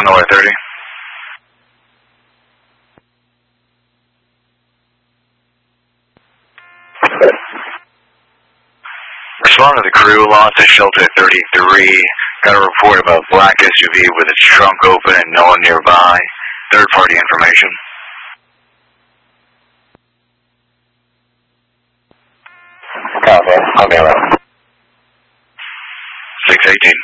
on North 30. Respond to the crew, lost at shelter 33. Got a report about black SUV with its trunk open and no one nearby. Third-party information. Copy. I'll be around. 618.